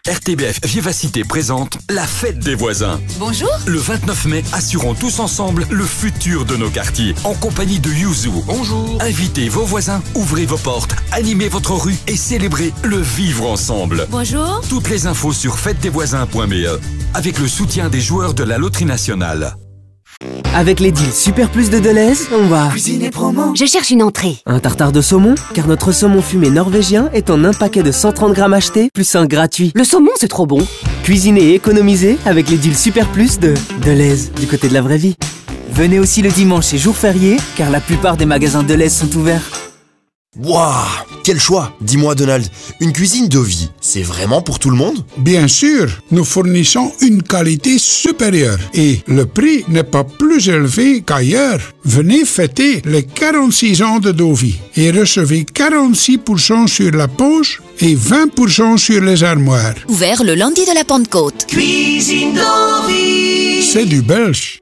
RTBF Vivacité présente la fête des voisins. Bonjour. Le 29 mai, assurons tous ensemble le futur de nos quartiers. En compagnie de Yuzu. Bonjour. Invitez vos voisins, ouvrez vos portes, animez votre rue et célébrez le vivre ensemble. Bonjour. Toutes les infos sur fêtedesvoisins.be avec le soutien des joueurs de la Loterie Nationale. Avec les deals Super Plus de Deleuze, on va cuisiner promo. Je cherche une entrée. Un tartare de saumon, car notre saumon fumé norvégien est en un paquet de 130 grammes acheté, plus un gratuit. Le saumon, c'est trop bon. Cuisiner et économiser avec les deals Super Plus de Deleuze, du côté de la vraie vie. Venez aussi le dimanche et jour férié, car la plupart des magasins Deleuze sont ouverts. Waouh, quel choix! Dis-moi Donald, une cuisine de vie, c'est vraiment pour tout le monde? Bien sûr, nous fournissons une qualité supérieure et le prix n'est pas plus élevé qu'ailleurs. Venez fêter les 46 ans de Dovi et recevez 46% sur la poche et 20% sur les armoires. Ouvert le lundi de la Pentecôte. Cuisine Dovi. C'est du belge.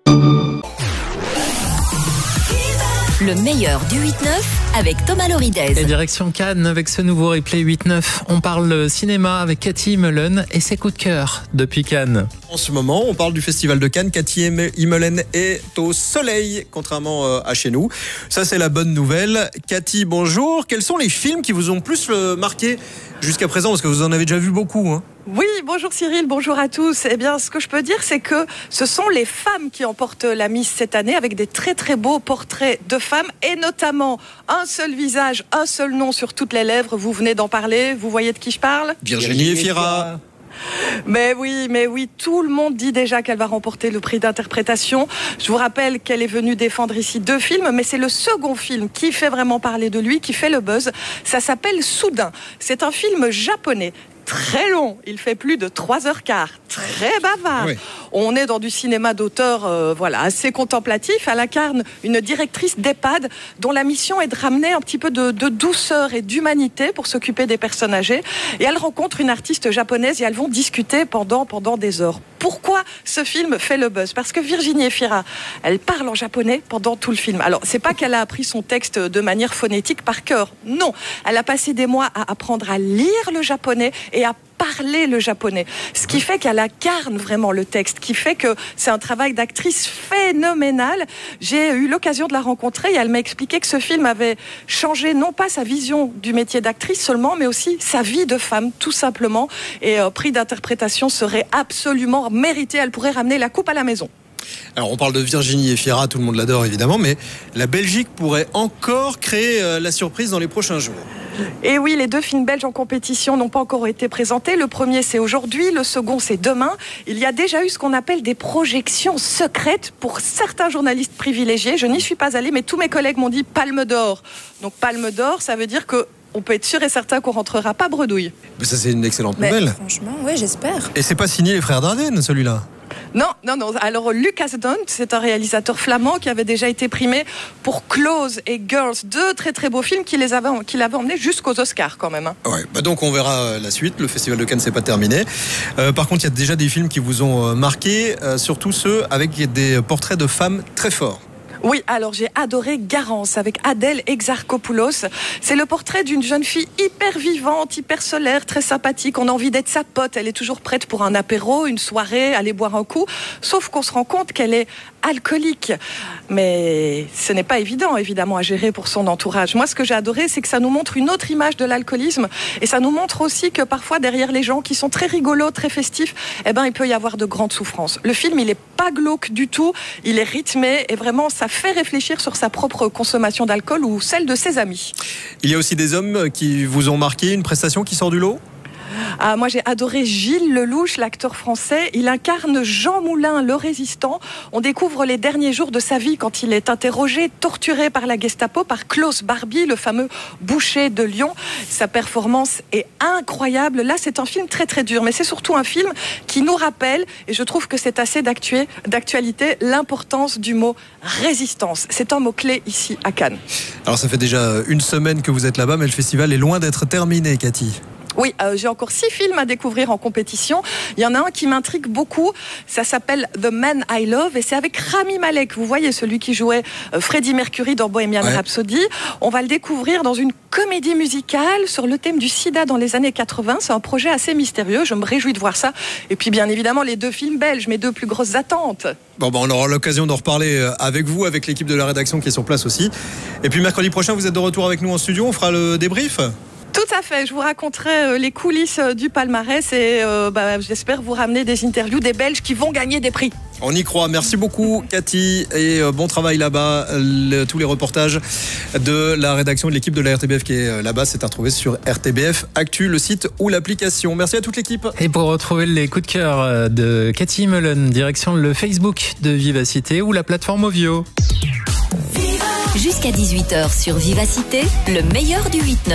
Le meilleur du 8-9 avec Thomas Loridez. Et direction Cannes avec ce nouveau replay 8-9. On parle cinéma avec Cathy Immelen et ses coups de cœur depuis Cannes. En ce moment, on parle du Festival de Cannes. Cathy Immelen est au soleil, contrairement à chez nous. Ça, c'est la bonne nouvelle. Cathy, bonjour. Quels sont les films qui vous ont plus marqué jusqu'à présent? Parce que vous en avez déjà vu beaucoup, hein. Oui, bonjour Cyril, bonjour à tous. Eh bien, ce que je peux dire, c'est que ce sont les femmes qui emportent la Miss cette année avec des très très beaux portraits de femmes et notamment un seul visage, un seul nom sur toutes les lèvres. Vous venez d'en parler, vous voyez de qui je parle? Virginie Efira. Mais oui, tout le monde dit déjà qu'elle va remporter le prix d'interprétation. Je vous rappelle qu'elle est venue défendre ici 2 films, mais c'est le second film qui fait vraiment parler de lui, qui fait le buzz. Ça s'appelle Soudain. C'est un film japonais. Très long, il fait plus de 3h15, très bavard. Oui. On est dans du cinéma d'auteur assez contemplatif. Elle incarne une directrice d'EHPAD dont la mission est de ramener un petit peu de douceur et d'humanité pour s'occuper des personnes âgées. Et elle rencontre une artiste japonaise et elles vont discuter pendant des heures. Pourquoi ce film fait le buzz? Parce que Virginie Efira, elle parle en japonais pendant tout le film. Alors, c'est pas qu'elle a appris son texte de manière phonétique par cœur. Non, elle a passé des mois à apprendre à lire le japonais et à parler le japonais. Ce qui fait qu'elle incarne vraiment le texte, qui fait que c'est un travail d'actrice phénoménal. J'ai eu l'occasion de la rencontrer et elle m'a expliqué que ce film avait changé non pas sa vision du métier d'actrice seulement, mais aussi sa vie de femme, tout simplement. Et prix d'interprétation serait absolument mérité. Elle pourrait ramener la coupe à la maison. Alors on parle de Virginie Efira, tout le monde l'adore évidemment, mais la Belgique pourrait encore créer la surprise dans les prochains jours. Et oui, les 2 films belges en compétition n'ont pas encore été présentés. Le premier, c'est aujourd'hui, le second, c'est demain. Il y a déjà eu ce qu'on appelle des projections secrètes pour certains journalistes privilégiés. Je n'y suis pas allée, mais tous mes collègues m'ont dit Palme d'Or. Donc Palme d'Or, ça veut dire que on peut être sûr et certain qu'on rentrera pas bredouille. Mais ça, c'est une excellente nouvelle. Franchement, oui, j'espère. Et c'est pas signé les frères Dardenne, celui-là? Non. Alors, Lucas Dont, c'est un réalisateur flamand qui avait déjà été primé pour Close et Girls, 2 très très beaux films qui l'avaient emmené jusqu'aux Oscars quand même. Ouais, donc on verra la suite. Le Festival de Cannes, c'est pas terminé. Par contre, il y a déjà des films qui vous ont marqué, surtout ceux avec des portraits de femmes très forts. Oui, alors j'ai adoré Garance avec Adèle Exarchopoulos. C'est le portrait d'une jeune fille hyper vivante, hyper solaire, très sympathique. On a envie d'être sa pote. Elle est toujours prête pour un apéro, une soirée, aller boire un coup. Sauf qu'on se rend compte qu'elle est alcoolique. Mais ce n'est pas évident, évidemment, à gérer pour son entourage. Moi, ce que j'ai adoré, c'est que ça nous montre une autre image de l'alcoolisme. Et ça nous montre aussi que parfois, derrière les gens qui sont très rigolos, très festifs, il peut y avoir de grandes souffrances. Le film, il n'est pas glauque du tout. Il est rythmé et vraiment, ça fait réfléchir sur sa propre consommation d'alcool ou celle de ses amis. Il y a aussi des hommes qui vous ont marqué, une prestation qui sort du lot? Moi, j'ai adoré Gilles Lelouch, l'acteur français. Il incarne Jean Moulin, le résistant. On découvre les derniers jours de sa vie quand il est interrogé, torturé par la Gestapo, par Klaus Barbie, le fameux boucher de Lyon. Sa performance est incroyable. Là, c'est un film très très dur, mais c'est surtout un film qui nous rappelle, et je trouve que c'est assez d'actualité, l'importance du mot résistance. C'est un mot-clé ici à Cannes. Alors, ça fait déjà une semaine que vous êtes là-bas, mais le festival est loin d'être terminé, Cathy. Oui, j'ai encore 6 films à découvrir en compétition. Il y en a un qui m'intrigue beaucoup. Ça s'appelle The Man I Love et c'est avec Rami Malek. Vous voyez, celui qui jouait Freddie Mercury dans Bohemian Rhapsody. On va le découvrir dans une comédie musicale sur le thème du sida dans les années 80. C'est un projet assez mystérieux. Je me réjouis de voir ça. Et puis, bien évidemment, les 2 films belges, mes 2 plus grosses attentes. Bon, on aura l'occasion d'en reparler avec vous, avec l'équipe de la rédaction qui est sur place aussi. Et puis, mercredi prochain, vous êtes de retour avec nous en studio. On fera le débrief. Tout à fait, je vous raconterai les coulisses du palmarès et j'espère vous ramener des interviews des Belges qui vont gagner des prix. On y croit. Merci beaucoup Cathy et bon travail là-bas. Tous les reportages de la rédaction de l'équipe de la RTBF qui est là-bas, c'est à retrouver sur RTBF Actu, le site ou l'application. Merci à toute l'équipe. Et pour retrouver les coups de cœur de Cathy Immelen, direction le Facebook de Vivacité ou la plateforme Ovio. Jusqu'à 18h sur Vivacité, le meilleur du 8-9.